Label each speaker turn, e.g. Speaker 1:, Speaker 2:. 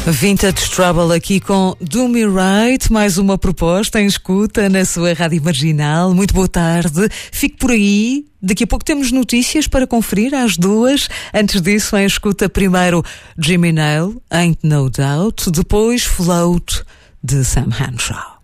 Speaker 1: Vintage Trouble aqui com Do Me Right, mais uma proposta em escuta na sua Rádio Marginal. Muito boa tarde, fique por aí. Daqui a pouco temos notícias para conferir às 2. Antes disso, em escuta primeiro Jimmy Nail, Ain't No Doubt, depois Float, de Sam Henshaw.